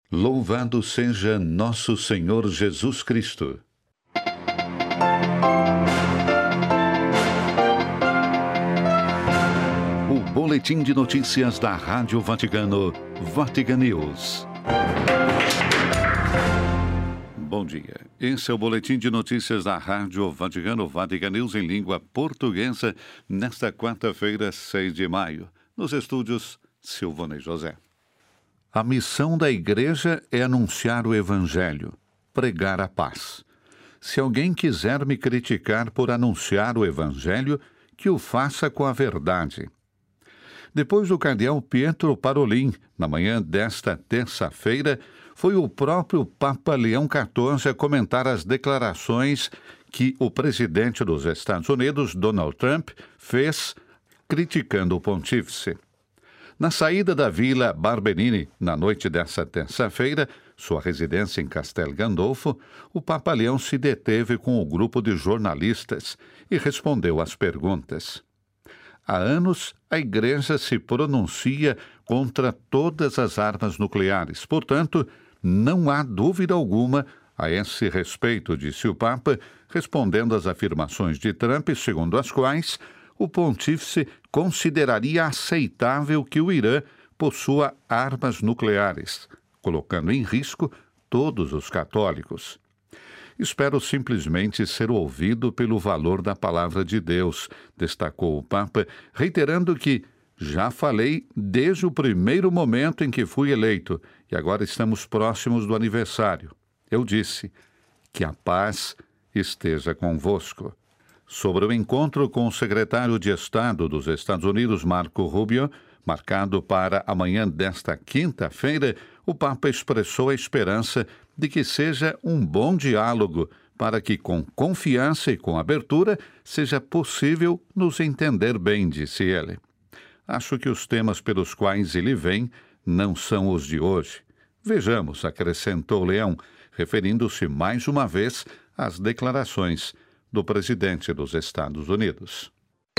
Louvado seja nosso Senhor Jesus Cristo. O boletim de notícias da Rádio Vaticano, Vatican News. Bom dia. Esse é o boletim de notícias da Rádio Vaticano, Vatican News em língua portuguesa, nesta quarta-feira, 6 de maio. Nos estúdios, Silvonei José. A missão da Igreja é anunciar o Evangelho, pregar a paz. Se alguém quiser me criticar por anunciar o Evangelho, que o faça com a verdade. Depois do cardeal Pietro Parolin, na manhã desta terça-feira, foi o próprio Papa Leão XIV a comentar as declarações que o presidente dos Estados Unidos, Donald Trump, fez criticando o pontífice. Na saída da Vila Barberini, na noite dessa terça-feira, sua residência em Castel Gandolfo, o Papa Leão se deteve com o grupo de jornalistas e respondeu às perguntas. Há anos, a Igreja se pronuncia contra todas as armas nucleares. Portanto, não há dúvida alguma a esse respeito, disse o Papa, respondendo às afirmações de Trump, segundo as quais o pontífice consideraria aceitável que o Irã possua armas nucleares, colocando em risco todos os católicos. Espero simplesmente ser ouvido pelo valor da palavra de Deus, destacou o Papa, reiterando que já falei desde o primeiro momento em que fui eleito e agora estamos próximos do aniversário. Eu disse que a paz esteja convosco. Sobre o encontro com o secretário de Estado dos Estados Unidos, Marco Rubio, marcado para amanhã desta quinta-feira, o Papa expressou a esperança de que seja um bom diálogo para que, com confiança e com abertura, seja possível nos entender bem, disse ele. Acho que os temas pelos quais ele vem não são os de hoje. Vejamos, acrescentou Leão, referindo-se mais uma vez às declarações do presidente dos Estados Unidos.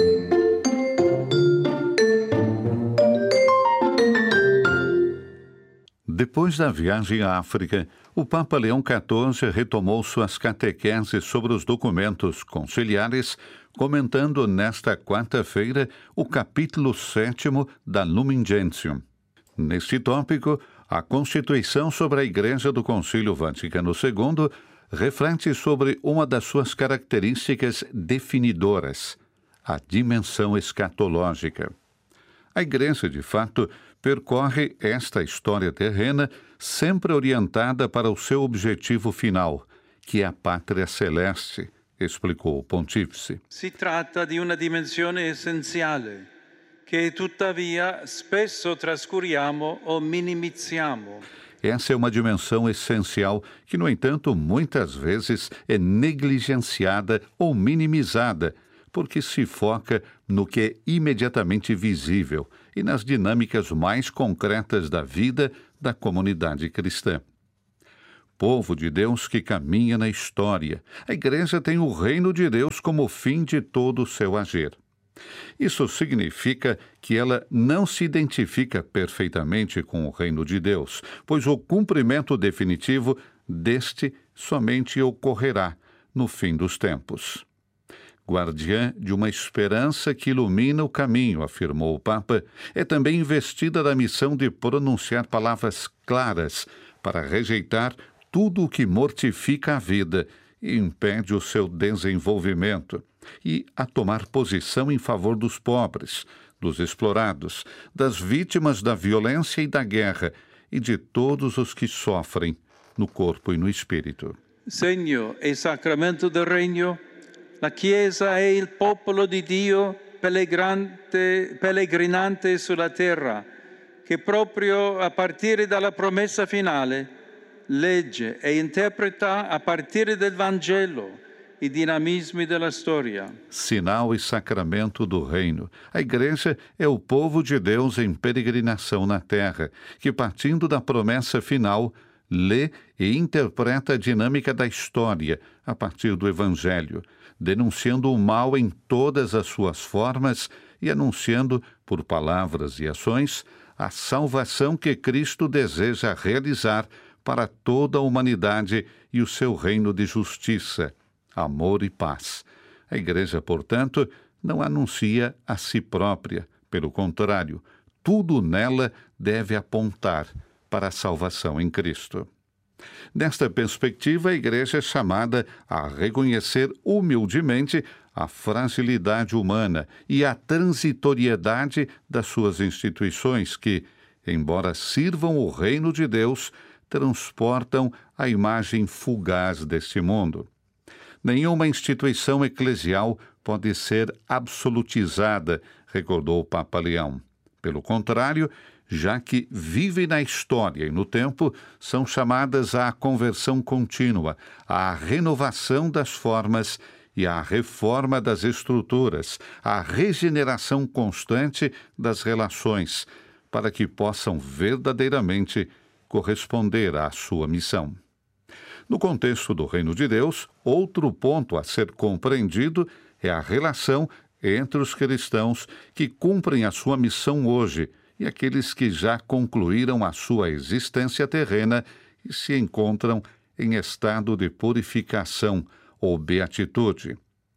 Depois da viagem à África, o Papa Leão XIV retomou suas catequeses sobre os documentos conciliares, comentando nesta quarta-feira o capítulo 7º da Lumen Gentium. Neste tópico, a Constituição sobre a Igreja do Concílio Vaticano II reflete sobre uma das suas características definidoras, a dimensão escatológica. A Igreja, de fato, percorre esta história terrena sempre orientada para o seu objetivo final, que é a pátria celeste, explicou o pontífice. Si tratta di una dimensione essenziale, che tuttavia spesso trascuriamo o minimizziamo. Essa é uma dimensão essencial que, no entanto, muitas vezes é negligenciada ou minimizada, porque se foca no que é imediatamente visível e nas dinâmicas mais concretas da vida da comunidade cristã. Povo de Deus que caminha na história, a Igreja tem o reino de Deus como fim de todo o seu agir. Isso significa que ela não se identifica perfeitamente com o reino de Deus, pois o cumprimento definitivo deste somente ocorrerá no fim dos tempos. Guardiã de uma esperança que ilumina o caminho, afirmou o Papa, é também investida da missão de pronunciar palavras claras para rejeitar tudo o que mortifica a vida e impede o seu desenvolvimento, e a tomar posição em favor dos pobres, dos explorados, das vítimas da violência e da guerra e de todos os que sofrem no corpo e no espírito. Segno e sacramento del regno, la Chiesa è il popolo di Dio pellegrinante sulla terra, che proprio a partire dalla promessa finale legge e interpreta a partire del Vangelo i dinamismi della storia. Sinal e sacramento do reino. A Igreja é o povo de Deus em peregrinação na terra, que, partindo da promessa final, lê e interpreta a dinâmica da história a partir do Evangelho, denunciando o mal em todas as suas formas e anunciando, por palavras e ações, a salvação que Cristo deseja realizar para toda a humanidade e o seu reino de justiça, amor e paz. A Igreja, portanto, não anuncia a si própria. Pelo contrário, tudo nela deve apontar para a salvação em Cristo. Nesta perspectiva, a Igreja é chamada a reconhecer humildemente a fragilidade humana e a transitoriedade das suas instituições que, embora sirvam o reino de Deus, transportam a imagem fugaz deste mundo. Nenhuma instituição eclesial pode ser absolutizada, recordou o Papa Leão. Pelo contrário, já que vivem na história e no tempo, são chamadas à conversão contínua, à renovação das formas e à reforma das estruturas, à regeneração constante das relações, para que possam verdadeiramente corresponder à sua missão. No contexto do Reino de Deus, outro ponto a ser compreendido é a relação entre os cristãos que cumprem a sua missão hoje e aqueles que já concluíram a sua existência terrena e se encontram em estado de purificação ou beatitude.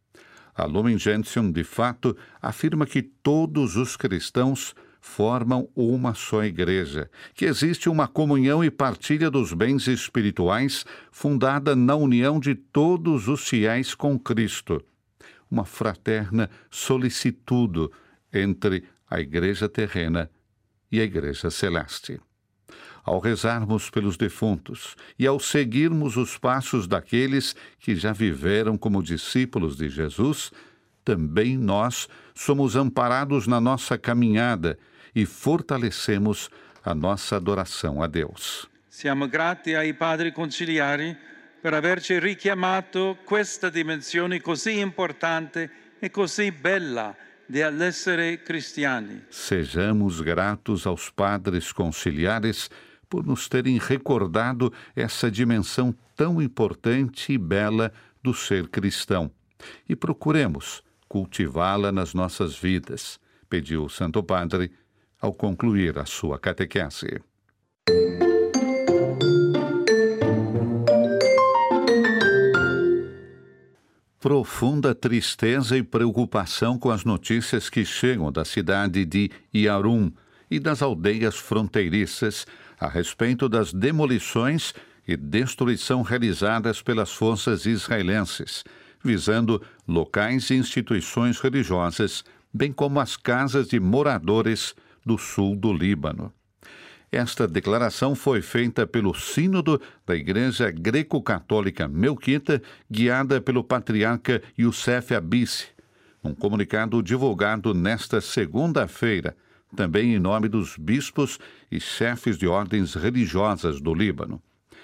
A Lumen Gentium, de fato, afirma que todos os cristãos formam uma só igreja, que existe uma comunhão e partilha dos bens espirituais fundada na união de todos os fiéis com Cristo, uma fraterna solicitude entre a igreja terrena e a igreja celeste. Ao rezarmos pelos defuntos e ao seguirmos os passos daqueles que já viveram como discípulos de Jesus, também nós somos amparados na nossa caminhada e fortalecemos a nossa adoração a Deus. Siamo grati ai Padri Conciliari per averci richiamato questa dimensione così importante e così bella dell'essere cristiani. Sejamos gratos aos Padres Conciliares por nos terem recordado essa dimensão tão importante e bela do ser cristão. E procuremos cultivá-la nas nossas vidas, pediu o Santo Padre ao concluir a sua catequese. Profunda tristeza e preocupação com as notícias que chegam da cidade de Yarum e das aldeias fronteiriças a respeito das demolições e destruição realizadas pelas forças israelenses, visando locais e instituições religiosas, bem como as casas de moradores do sul do Líbano. Esta declaração foi feita pelo Sínodo da Igreja Greco-Católica Melquita, guiada pelo patriarca Youssef Abissi, um comunicado divulgado nesta segunda-feira, também em nome dos bispos e chefes de ordens religiosas do Líbano.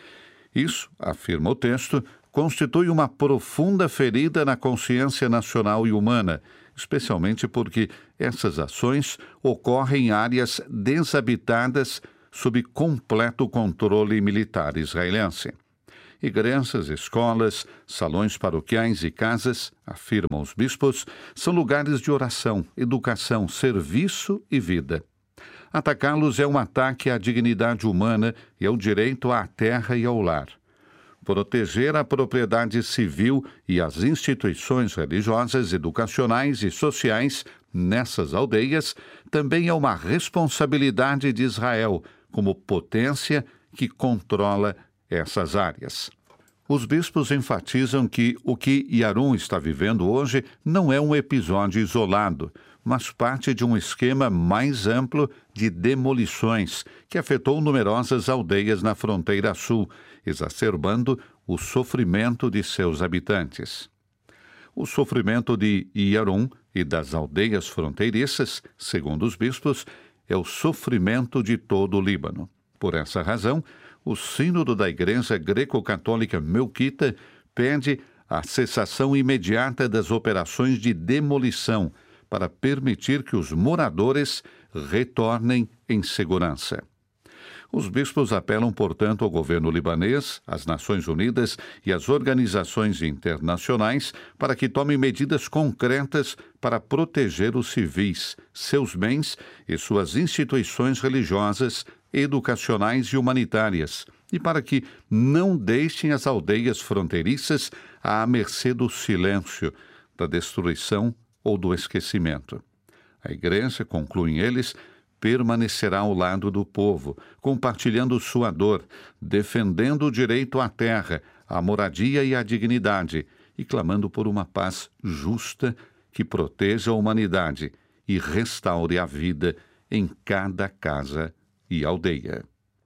Isso, afirma o texto, constitui uma profunda ferida na consciência nacional e humana, especialmente porque essas ações ocorrem em áreas desabitadas sob completo controle militar israelense. Igrejas, escolas, salões paroquiais e casas, afirmam os bispos, são lugares de oração, educação, serviço e vida. Atacá-los é um ataque à dignidade humana e ao direito à terra e ao lar. Proteger a propriedade civil e as instituições religiosas, educacionais e sociais nessas aldeias também é uma responsabilidade de Israel, como potência que controla essas áreas. Os bispos enfatizam que o que Yarum está vivendo hoje não é um episódio isolado, mas parte de um esquema mais amplo de demolições que afetou numerosas aldeias na fronteira sul, exacerbando o sofrimento de seus habitantes. O sofrimento de Yarum e das aldeias fronteiriças, segundo os bispos, é o sofrimento de todo o Líbano. Por essa razão, o Sínodo da Igreja Greco-Católica Melquita pede a cessação imediata das operações de demolição para permitir que os moradores retornem em segurança. Os bispos apelam, portanto, ao governo libanês, às Nações Unidas e às organizações internacionais para que tomem medidas concretas para proteger os civis, seus bens e suas instituições religiosas, educacionais e humanitárias, e para que não deixem as aldeias fronteiriças à mercê do silêncio, da destruição ou do esquecimento. A Igreja, concluem eles, permanecerá ao lado do povo, compartilhando sua dor, defendendo o direito à terra, à moradia e à dignidade, e clamando por uma paz justa que proteja a humanidade e restaure a vida em cada casa e aldeia.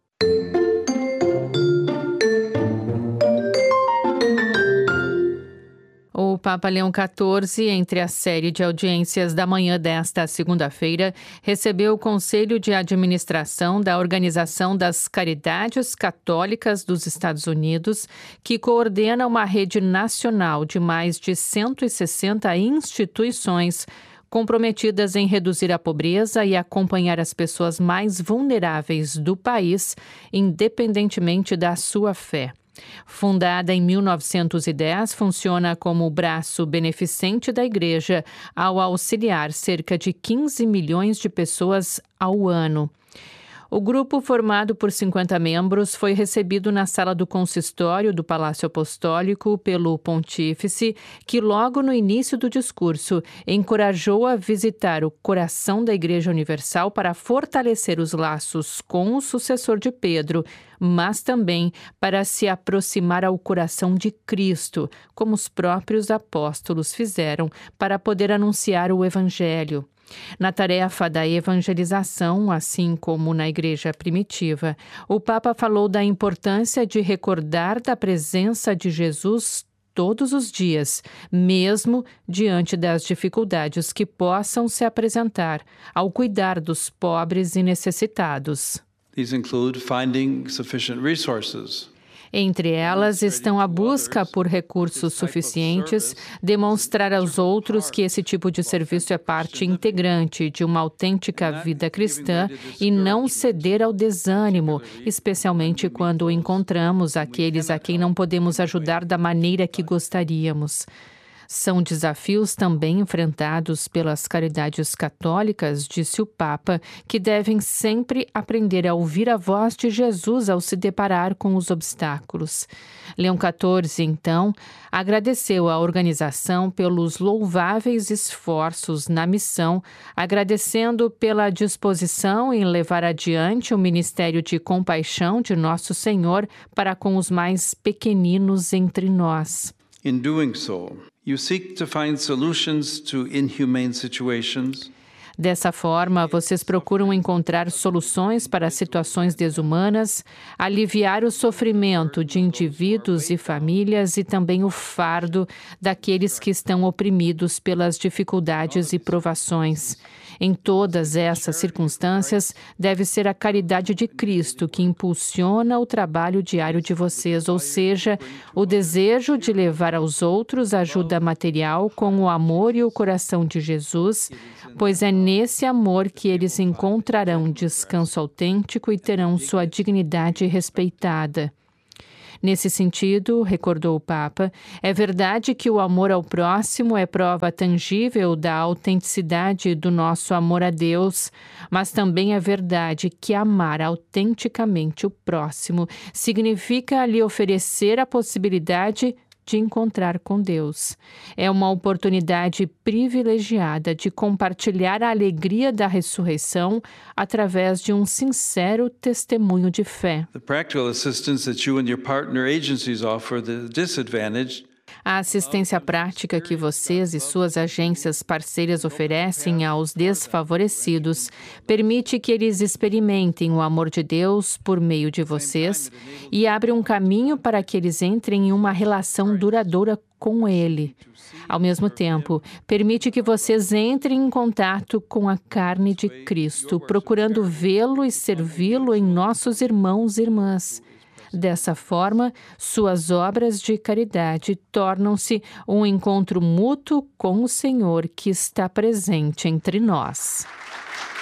O Papa Leão XIV, entre a série de audiências da manhã desta segunda-feira, recebeu o Conselho de Administração da Organização das Caridades Católicas dos Estados Unidos, que coordena uma rede nacional de mais de 160 instituições comprometidas em reduzir a pobreza e acompanhar as pessoas mais vulneráveis do país, independentemente da sua fé. Fundada em 1910, funciona como o braço beneficente da Igreja ao auxiliar cerca de 15 milhões de pessoas ao ano. O grupo, formado por 50 membros, foi recebido na sala do consistório do Palácio Apostólico pelo Pontífice, que logo no início do discurso encorajou a visitar o coração da Igreja Universal para fortalecer os laços com o sucessor de Pedro, mas também para se aproximar ao coração de Cristo, como os próprios apóstolos fizeram, para poder anunciar o Evangelho. Na tarefa da evangelização, assim como na igreja primitiva, o Papa falou da importância de recordar da presença de Jesus todos os dias, mesmo diante das dificuldades que possam se apresentar ao cuidar dos pobres e necessitados. These include finding sufficient resources. Entre elas estão a busca por recursos suficientes, demonstrar aos outros que esse tipo de serviço é parte integrante de uma autêntica vida cristã e não ceder ao desânimo, especialmente quando encontramos aqueles a quem não podemos ajudar da maneira que gostaríamos. São desafios também enfrentados pelas caridades católicas, disse o Papa, que devem sempre aprender a ouvir a voz de Jesus ao se deparar com os obstáculos. Leão XIV, então, agradeceu à organização pelos louváveis esforços na missão, agradecendo pela disposição em levar adiante o ministério de compaixão de Nosso Senhor para com os mais pequeninos entre nós. In doing so, you seek to find solutions to inhumane situations. Dessa forma, vocês procuram encontrar soluções para situações desumanas, aliviar o sofrimento de indivíduos e famílias e também o fardo daqueles que estão oprimidos pelas dificuldades e provações. Em todas essas circunstâncias, deve ser a caridade de Cristo que impulsiona o trabalho diário de vocês, ou seja, o desejo de levar aos outros ajuda material com o amor e o coração de Jesus, pois é nesse amor que eles encontrarão descanso autêntico e terão sua dignidade respeitada. Nesse sentido, recordou o Papa, é verdade que o amor ao próximo é prova tangível da autenticidade do nosso amor a Deus, mas também é verdade que amar autenticamente o próximo significa lhe oferecer a possibilidade de encontrar com Deus. É uma oportunidade privilegiada de compartilhar a alegria da ressurreição através de um sincero testemunho de fé. The practical assistance that you and your partner agencies offer the disadvantaged. A assistência prática que vocês e suas agências parceiras oferecem aos desfavorecidos permite que eles experimentem o amor de Deus por meio de vocês e abre um caminho para que eles entrem em uma relação duradoura com Ele. Ao mesmo tempo, permite que vocês entrem em contato com a carne de Cristo, procurando vê-lo e servi-lo em nossos irmãos e irmãs. Dessa forma, suas obras de caridade tornam-se um encontro mútuo com o Senhor que está presente entre nós.